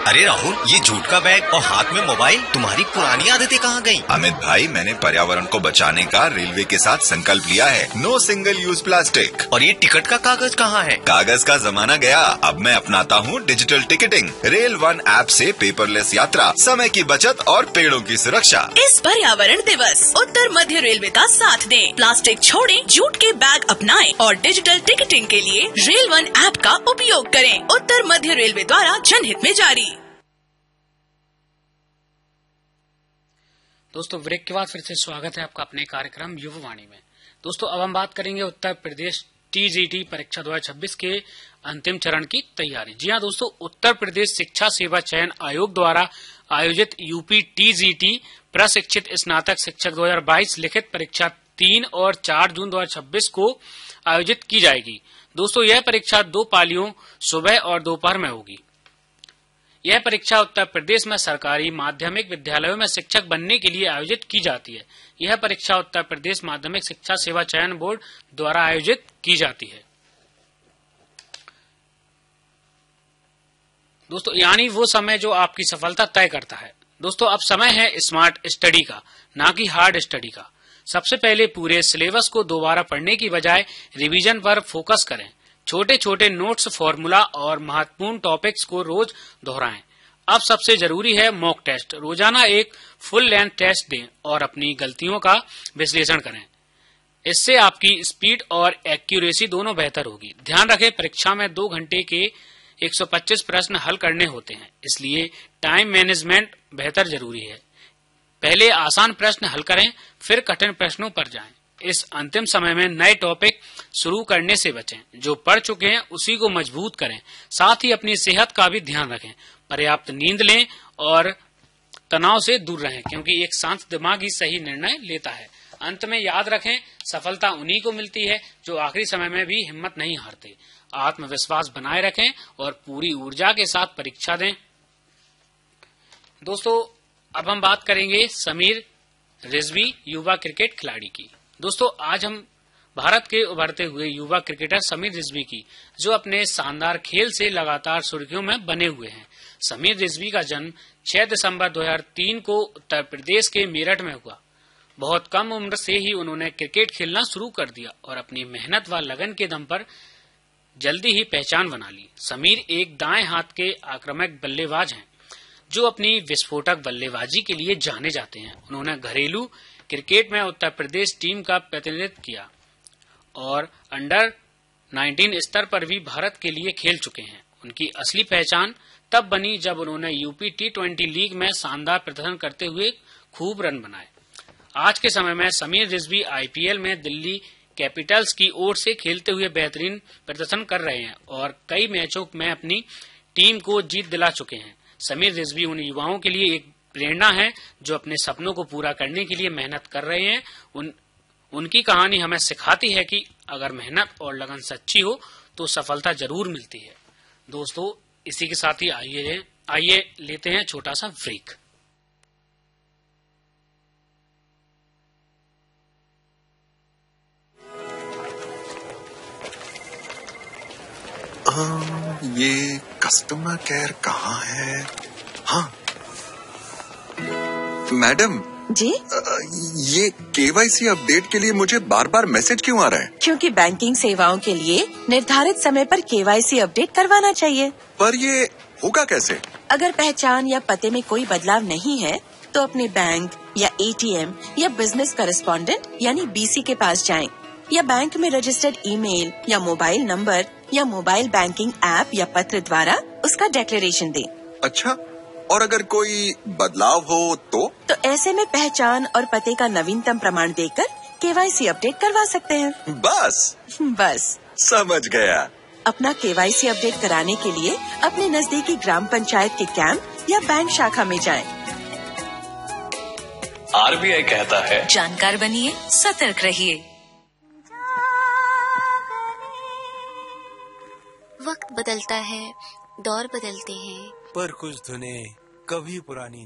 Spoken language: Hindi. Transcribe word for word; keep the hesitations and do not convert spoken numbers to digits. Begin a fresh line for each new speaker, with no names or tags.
अरे राहुल, ये जूट का बैग और हाथ में मोबाइल, तुम्हारी पुरानी आदतें कहाँ गई?
अमित भाई, मैंने पर्यावरण को बचाने का रेलवे के साथ संकल्प लिया है। No single use plastic.
और ये टिकट का कागज कहाँ है?
कागज का जमाना गया, अब मैं अपनाता हूँ digital ticketing. Rail one app से पेपरलेस यात्रा, समय की बचत और पेड़ों की सुरक्षा।
इस पर्यावरण दिवस उत्तर मध्य रेलवे का साथ दें, प्लास्टिक छोड़ें, जूट के बैग अपनाएं और डिजिटल टिकटिंग के लिए रेल वन ऐप का उपयोग करें। उत्तर मध्य रेलवे द्वारा जनहित में जारी।
दोस्तों, ब्रेक के बाद फिर से स्वागत है आपका अपने कार्यक्रम युववाणी में। दोस्तों, अब हम बात करेंगे उत्तर प्रदेश टीजीटी परीक्षा दो हज़ार छब्बीस के अंतिम चरण की तैयारी। जी हां दोस्तों, उत्तर प्रदेश शिक्षा सेवा चयन आयोग द्वारा आयोजित यूपी टीजीटी प्रशिक्षित स्नातक शिक्षक दो हज़ार बाईस लिखित परीक्षा तीन और चार जून दो हज़ार छब्बीस को आयोजित की जाएगी। दोस्तों, यह परीक्षा दो पालियों सुबह और दोपहर में होगी। यह परीक्षा उत्तर प्रदेश में सरकारी माध्यमिक विद्यालयों में शिक्षक बनने के लिए आयोजित की जाती है। यह परीक्षा उत्तर प्रदेश माध्यमिक शिक्षा सेवा चयन बोर्ड द्वारा आयोजित की जाती है। दोस्तों, यानी वो समय जो आपकी सफलता तय करता है। दोस्तों, अब समय है स्मार्ट स्टडी का, ना कि हार्ड स्टडी का। सबसे पहले पूरे सिलेबस को दोबारा पढ़ने की बजाय रिवीजन पर फोकस करें। छोटे छोटे नोट्स, फॉर्मूला और महत्वपूर्ण टॉपिक्स को रोज दोहराएं। अब सबसे जरूरी है मॉक टेस्ट। रोजाना एक फुल लेंथ टेस्ट दें और अपनी गलतियों का विश्लेषण करें। इससे आपकी स्पीड और एक्यूरेसी दोनों बेहतर होगी। ध्यान रखें, परीक्षा में दो घंटे के एक सौ पच्चीस प्रश्न हल करने होते हैं, इसलिए टाइम मैनेजमेंट बेहतर जरूरी है। पहले आसान प्रश्न हल करें, फिर कठिन प्रश्नों पर जाएं। इस अंतिम समय में नए टॉपिक शुरू करने से बचें। जो पढ़ चुके हैं उसी को मजबूत करें। साथ ही अपनी सेहत का भी ध्यान रखें। पर्याप्त नींद लें और तनाव से दूर रहें, क्योंकि एक शांत दिमाग ही सही निर्णय लेता है। अंत में याद रखें, सफलता उन्हीं को मिलती है जो आखिरी समय में भी हिम्मत नहीं हारते। आत्मविश्वास बनाए रखें और पूरी ऊर्जा के साथ परीक्षा दें। दोस्तों, अब हम बात करेंगे समीर रिजवी, युवा क्रिकेट खिलाड़ी की। दोस्तों, आज हम भारत के उभरते हुए युवा क्रिकेटर समीर रिजवी की, जो अपने शानदार खेल से लगातार सुर्खियों में बने हुए हैं। समीर रिजवी का जन्म छह दिसंबर दो हज़ार तीन को उत्तर प्रदेश के मेरठ में हुआ। बहुत कम उम्र से ही उन्होंने क्रिकेट खेलना शुरू कर दिया और अपनी मेहनत व लगन के दम पर जल्दी ही पहचान बना ली। समीर एक दाएं हाथ के आक्रामक बल्लेबाज हैं, जो अपनी विस्फोटक बल्लेबाजी के लिए जाने जाते हैं। उन्होंने घरेलू क्रिकेट में उत्तर प्रदेश टीम का प्रतिनिधित्व किया और अंडर उन्नीस स्तर पर भी भारत के लिए खेल चुके हैं। उनकी असली पहचान तब बनी जब उन्होंने यूपी टी ट्वेंटी लीग में शानदार प्रदर्शन करते हुए खूब रन बनाए। आज के समय में समीर रिजवी आईपीएल में दिल्ली कैपिटल्स की ओर से खेलते हुए बेहतरीन प्रदर्शन कर रहे हैं और कई मैचों में अपनी टीम को जीत दिला चुके हैं। समीर रिजवी उन युवाओं के लिए एक प्रेरणा है जो अपने सपनों को पूरा करने के लिए मेहनत कर रहे हैं। उन, उनकी कहानी हमें सिखाती है कि अगर मेहनत और लगन सच्ची हो तो सफलता जरूर मिलती है। दोस्तों, इसी के साथ ही आइए आइए लेते हैं छोटा सा ब्रेक।
आ, ये कस्टमर केयर कहाँ है? हाँ मैडम
जी,
ये केवाईसी अपडेट के लिए मुझे बार बार मैसेज क्यों आ रहा है?
क्योंकि बैंकिंग सेवाओं के लिए निर्धारित समय पर केवाईसी अपडेट करवाना चाहिए।
पर ये होगा कैसे?
अगर पहचान या पते में कोई बदलाव नहीं है तो अपने बैंक या एटीएम या बिजनेस करेस्पॉन्डेंट यानी बीसी के पास जाएं, या बैंक में रजिस्टर्ड ईमेल या मोबाइल नंबर या मोबाइल बैंकिंग ऐप या पत्र द्वारा उसका डिक्लेरेशन दें।
अच्छा, और अगर कोई बदलाव हो तो?
तो ऐसे में पहचान और पते का नवीनतम प्रमाण देकर केवाईसी अपडेट करवा सकते हैं।
बस
बस
समझ गया।
अपना केवाईसी अपडेट कराने के लिए अपने नजदीकी ग्राम पंचायत के कैंप या बैंक शाखा में जाएं।
आरबीआई कहता है,
जानकार बनिए, सतर्क रहिए।
वक्त बदलता है, दौर बदलते हैं,
पर कुछ धुनें कभी पुरानी